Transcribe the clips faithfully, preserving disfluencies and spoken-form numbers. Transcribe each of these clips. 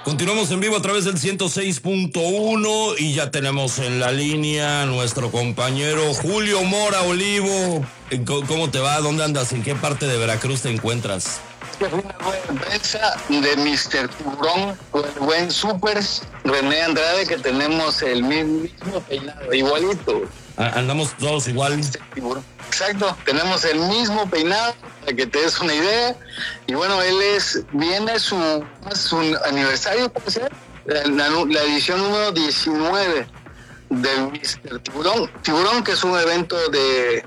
Continuamos en vivo a través del ciento seis punto uno y ya tenemos en la línea a nuestro compañero Julio Mora Olivo. ¿Cómo te va? ¿Dónde andas? ¿En qué parte de Veracruz te encuentras? Fue una buena prensa de mister Tiburón, con el buen Super René Andrade, que tenemos el mismo peinado, igualito. Andamos todos igual. Exacto, tenemos el mismo peinado, para que te des una idea. Y bueno, él es, viene su, su aniversario, ¿puede ser? La, la, la edición número diecinueve del mister Tiburón. Tiburón, que es un evento de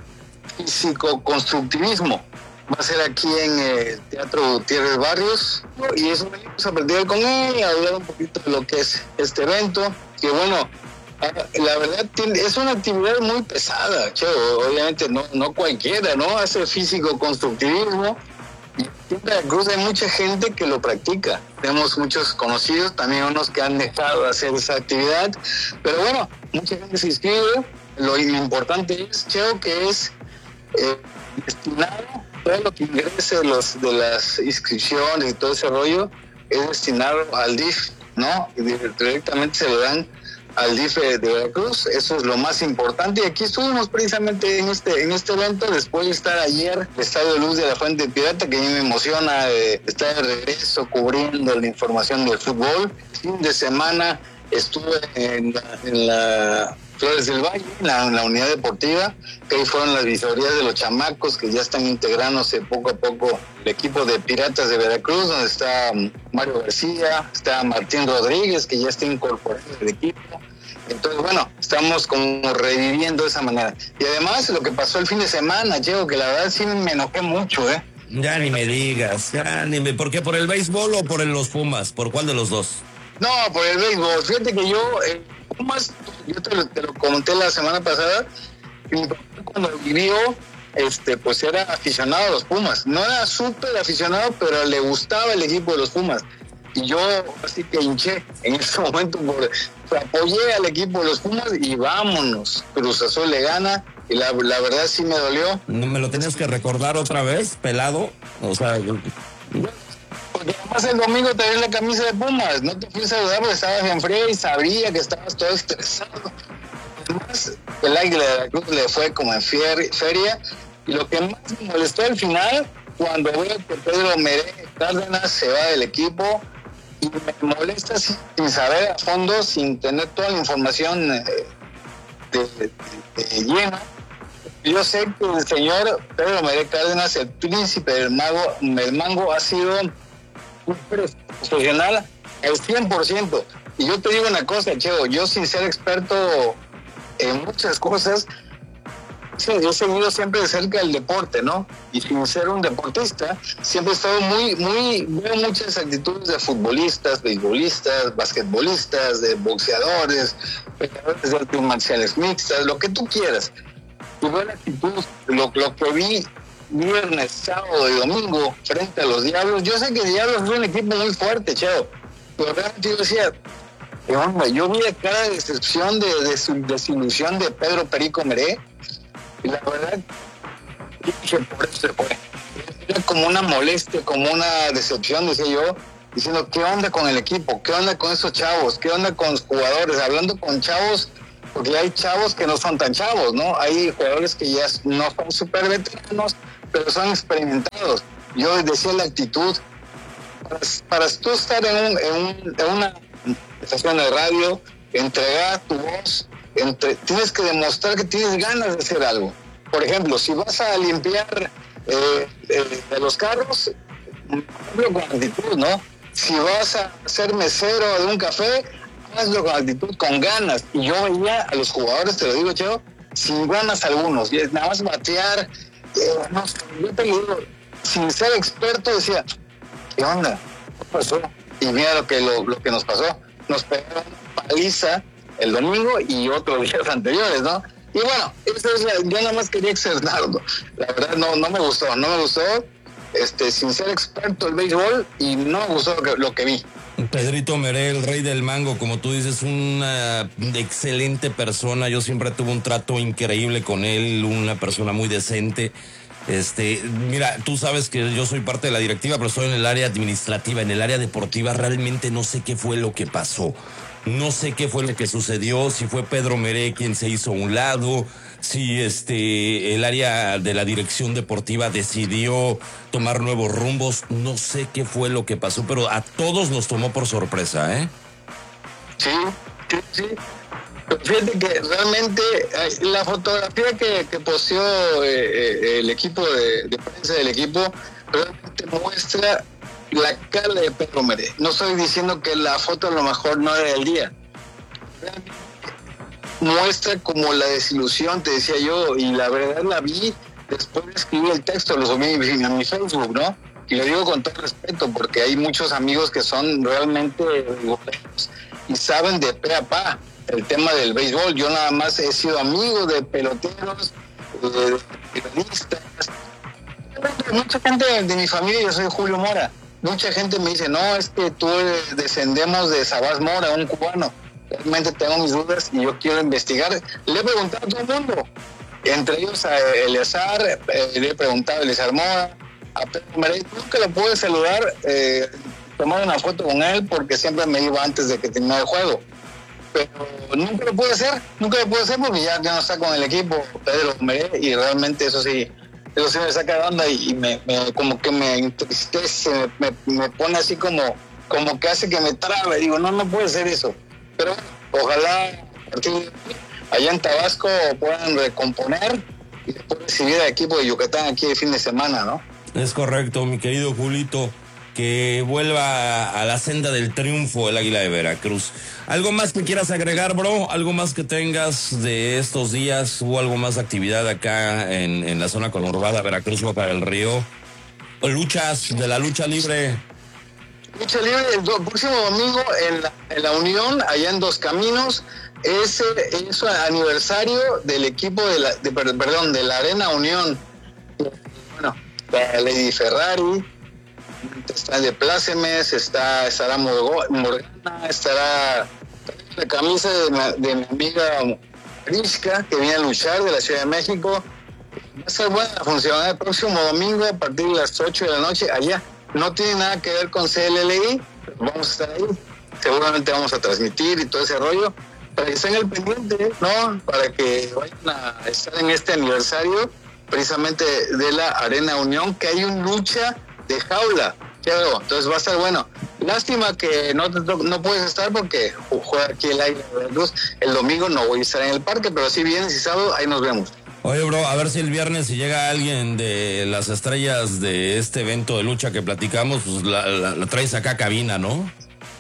físico-constructivismo. Va a ser aquí en el Teatro Gutiérrez Barrios. Y eso venimos a platicar con él, a hablar un poquito de lo que es este evento. Que bueno, la verdad es una actividad muy pesada, che, obviamente no, no cualquiera, ¿no? Hace físico-constructivismo. Y en Veracruz hay mucha gente que lo practica. Tenemos muchos conocidos, también unos que han dejado de hacer esa actividad. Pero bueno, mucha gente se inscribe. Lo importante es, Cheo, que es eh, destinado, todo lo que ingrese de, los, de las inscripciones y todo ese rollo, es destinado al D I F, ¿no? Y directamente se lo dan al D I F de Veracruz. Eso es lo más importante. Y aquí estuvimos precisamente en este en este evento, después de estar ayer en el Estadio Luz de la Fuente Pirata, que a mí me emociona eh, estar de regreso cubriendo la información del fútbol. El fin de semana estuve en la, en la Flores del Valle, en la, en la unidad deportiva, que ahí fueron las visorías de los chamacos que ya están integrándose poco a poco el equipo de Piratas de Veracruz, donde está Mario García, está Martín Rodríguez, que ya está incorporado al equipo. Entonces, bueno, estamos como reviviendo de esa manera. Y además, lo que pasó el fin de semana, Diego, que la verdad sí me enojé mucho, ¿eh? Ya ni me digas, ya ni me... ¿Por qué? ¿Por el béisbol o por los Pumas? ¿Por cuál de los dos? No, por el béisbol. Fíjate que yo, eh, Pumas, yo te lo, te lo comenté la semana pasada, y mi papá cuando vivió, este, pues era aficionado a los Pumas. No era súper aficionado, pero le gustaba el equipo de los Pumas. Y yo así que hinché en ese momento, por, apoyé al equipo de los Pumas y vámonos. Cruz Azul le gana y la, la verdad sí me dolió. ¿No me lo tenías que recordar otra vez, pelado? O sea... Yo... Porque además el domingo te ves la camisa de Pumas, no te fui a saludar porque estabas en frío y sabía que estabas todo estresado. Además, el Águila de la Cruz le fue como en fier, feria, y lo que más me molestó al final, cuando veo que Pedro Meré Cárdenas se va del equipo, y me molesta sin, sin saber a fondo, sin tener toda la información eh, de, de, de llena. Yo sé que el señor Pedro Meré Cárdenas, el príncipe del mago, del mango, ha sido un profesional al cien por ciento. Y yo te digo una cosa, Cheo, yo sin ser experto en muchas cosas, sí, yo he seguido siempre de cerca el deporte, ¿no? Y sin ser un deportista, siempre he estado muy, muy, veo muchas actitudes de futbolistas, beisbolistas, basquetbolistas, de boxeadores, peleadores de artes marciales mixtas, lo que tú quieras. Y veo la actitud, lo, lo que vi viernes, sábado y domingo frente a los Diablos. Yo sé que Diablos es un equipo muy fuerte, Cheo, pero realmente yo decía, hombre, yo vi la cara de decepción, de, de su desilusión de Pedro Perico Meré, y la verdad, dije, por eso se fue. Era como una molestia, como una decepción, decía yo, diciendo, ¿qué onda con el equipo? ¿Qué onda con esos chavos? ¿Qué onda con los jugadores? Hablando con chavos, porque hay chavos que no son tan chavos, ¿no? Hay jugadores que ya no son súper veteranos, pero son experimentados. Yo decía la actitud, para, para tú estar en, un, en, un, en una estación de radio, entregar tu voz, entre, tienes que demostrar que tienes ganas de hacer algo. Por ejemplo, si vas a limpiar eh, eh, de los carros, hazlo con actitud, ¿no? Si vas a ser mesero de un café, hazlo con actitud, con ganas. Y yo veía a los jugadores, te lo digo, Cheo, sin ganas algunos, y nada más batear. Eh, no, yo te digo, sin ser experto, decía, ¿qué onda? ¿Qué pasó? Y mira lo que, lo, lo que nos pasó. Nos pegaron una paliza el domingo y otros días anteriores, ¿no? Y bueno, eso es la, yo nada más quería externarlo. La verdad no, no me gustó, no me gustó, este, sin ser experto el béisbol, y no me gustó lo que, lo que vi. Pedrito Meré, el rey del mango, como tú dices, una excelente persona. Yo siempre tuve un trato increíble con él, una persona muy decente. Este, mira, tú sabes que yo soy parte de la directiva, pero estoy en el área administrativa, en el área deportiva. Realmente no sé qué fue lo que pasó. No sé qué fue lo que sucedió, si fue Pedro Meré quien se hizo a un lado, si este el área de la dirección deportiva decidió tomar nuevos rumbos. No sé qué fue lo que pasó, pero a todos nos tomó por sorpresa, ¿eh? Sí, sí, sí. Fíjate que realmente la fotografía que, que posteó eh, el equipo de, de prensa del equipo realmente muestra la cara de Pedro Meré. No estoy diciendo que la foto a lo mejor no era del día. Realmente muestra como la desilusión, te decía yo, y la verdad la vi después de escribir el texto, lo subí a mi Facebook, ¿no? Y lo digo con todo respeto, porque hay muchos amigos que son realmente buenos y saben de pe a pa el tema del béisbol. Yo nada más he sido amigo de peloteros, de periodistas. Mucha gente de mi familia, yo soy Julio Mora, mucha gente me dice, no, es que tú descendemos de Sabás Mora, un cubano. Realmente tengo mis dudas y yo quiero investigar. Le he preguntado a todo el mundo, entre ellos a Eleazar, eh, le he preguntado a Eleazar Mora, a Pedro Meré. Nunca lo pude saludar, eh, tomar una foto con él, porque siempre me iba antes de que terminara el juego. Pero nunca lo pude hacer, nunca lo pude hacer porque ya, ya no está con el equipo Pedro Meré, y realmente eso sí, eso sí me saca de onda y, y me, me, como que me entristece, me, me, me pone así como, como que hace que me trabe. Digo, no, no puede ser eso. Pero ojalá a partir de hoy, allá en Tabasco puedan recomponer y después recibir al equipo de Yucatán aquí el fin de semana, ¿no? Es correcto, mi querido Julito. Que vuelva a la senda del triunfo el Águila de Veracruz. ¿Algo más que quieras agregar, bro? ¿Algo más que tengas de estos días? ¿Hubo algo más de actividad acá en, en la zona conurbada Veracruz, Boca del Río? ¿Luchas de la lucha libre? Lucha libre el do, próximo domingo en la, en la Unión, allá en Dos Caminos. Es el aniversario del equipo de la, de, perdón, de la Arena Unión. Bueno, la Lady Ferrari, está de Plácemes, está, estará Morgana, estará la camisa de, de mi amiga Prisca, que viene a luchar de la Ciudad de México. Va a ser buena función el próximo domingo a partir de las ocho de la noche allá. No tiene nada que ver con C L L I, pero vamos a estar ahí. Seguramente vamos a transmitir y todo ese rollo, para que estén al pendiente, ¿no? Para que vayan a estar en este aniversario precisamente de la Arena Unión, que hay una lucha de jaula, claro, entonces va a estar bueno. Lástima que no, no puedes estar porque juega aquí el Águila de Veracruz. El domingo no voy a estar en el parque, pero si vienes y sábado, ahí nos vemos. Oye, bro, a ver si el viernes si llega alguien de las estrellas de este evento de lucha que platicamos, pues la, la, la traes acá a cabina, ¿no?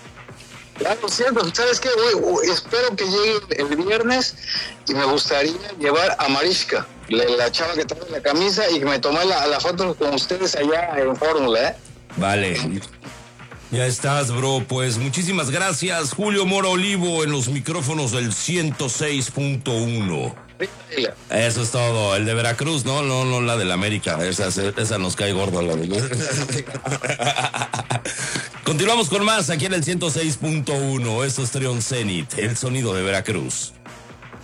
Claro, cierto. ¿Sabes qué? Uy, espero que llegue el viernes y me gustaría llevar a Mariska, la, la chava que trae la camisa, y que me tomé la, la foto con ustedes allá en Fórmula, ¿eh? Vale. Ya estás, bro. Pues muchísimas gracias. Julio Mora Olivo en los micrófonos del ciento seis punto uno. Eso es todo. El de Veracruz, no, no, no la del América. Esa, esa nos cae gordo. La Continuamos con más aquí en el ciento seis punto uno. Esto es Trion Zenit, el sonido de Veracruz.